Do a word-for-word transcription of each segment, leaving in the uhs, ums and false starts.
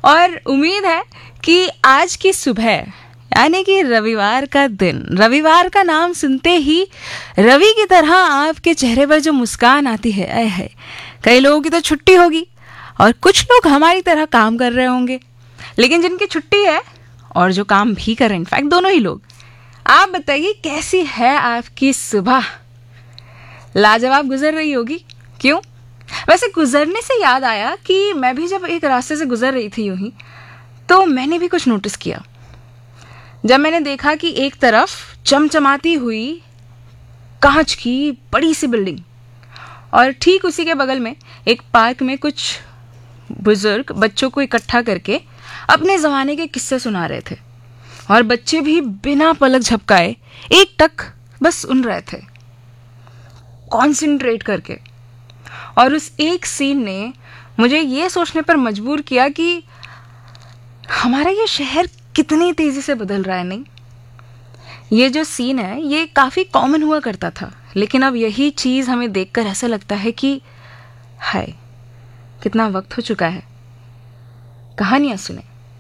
और उम्मीद है कि आज की सुबह यानी कि रविवार का दिन, रविवार का नाम सुनते ही रवि की तरह आपके चेहरे पर जो मुस्कान आती है, ऐ है कई लोगों की तो छुट्टी होगी और कुछ लोग हमारी तरह काम कर रहे होंगे, लेकिन जिनकी छुट्टी है और जो काम भी कर रहे हैं, इनफैक्ट दोनों ही लोग, आप बताइए कैसी है आपकी सुबह? लाजवाब गुजर रही होगी। क्यों? वैसे गुजरने से याद आया कि मैं भी जब एक रास्ते से गुजर रही थी यूं ही, तो मैंने भी कुछ नोटिस किया। जब मैंने देखा कि एक तरफ चमचमाती हुई कांच की बड़ी सी बिल्डिंग और ठीक उसी के बगल में एक पार्क में कुछ बुजुर्ग बच्चों को इकट्ठा करके अपने ज़माने के किस्से सुना रहे थे और बच्चे भी बिना पलक झपकाए एक टक बस सुन रहे थे, कॉन्सेंट्रेट करके। और उस एक सीन ने मुझे ये सोचने पर मजबूर किया कि हमारा ये शहर कितनी तेज़ी से बदल रहा है। नहीं, ये जो सीन है ये काफ़ी कॉमन हुआ करता था, लेकिन अब यही चीज़ हमें देखकर ऐसा लगता है कि हाय कितना वक्त हो चुका है कहानियाँ सुने।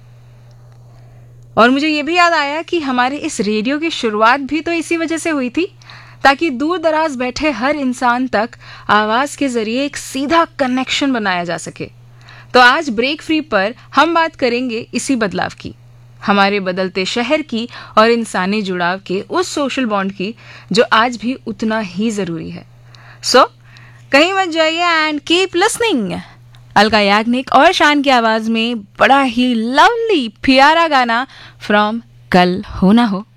और मुझे ये भी याद आया कि हमारे इस रेडियो की शुरुआत भी तो इसी वजह से हुई थी, ताकि दूर दराज बैठे हर इंसान तक आवाज़ के ज़रिए एक सीधा कनेक्शन बनाया जा सके। तो आज ब्रेक फ्री पर हम बात करेंगे इसी बदलाव की, हमारे बदलते शहर की और इंसानी जुड़ाव के उस सोशल बॉन्ड की जो आज भी उतना ही ज़रूरी है। सो so, कहीं मत जाइए and keep listening. Alka Yagnik और शान की आवाज़ में बड़ा ही लवली प्यारा गाना फ्रॉम कल हो ना हो।